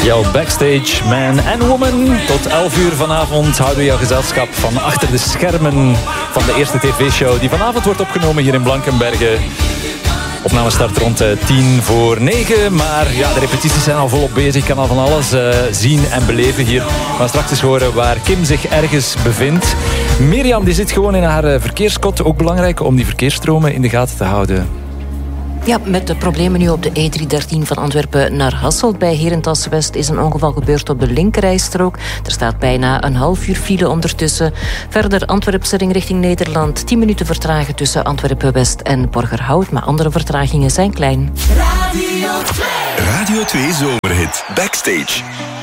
Jouw backstage man en woman. Tot 11 uur vanavond houden we jouw gezelschap van achter de schermen van de eerste tv-show die vanavond wordt opgenomen hier in Blankenberge. Opname start rond 9:10. Maar ja, de repetities zijn al volop bezig. Ik kan al van alles zien en beleven hier. We gaan straks eens horen waar Kim zich ergens bevindt. Mirjam die zit gewoon in haar verkeerskot. Ook belangrijk om die verkeersstromen in de gaten te houden. Ja, met de problemen nu op de E313 van Antwerpen naar Hasselt. Bij Herentals-West is een ongeval gebeurd op de linkerrijstrook. Er staat bijna een half uur file ondertussen. Verder Antwerpse ring richting Nederland. 10 minuten vertragen tussen Antwerpen-West en Borgerhout. Maar andere vertragingen zijn klein. Radio 2 Zomerhit Backstage.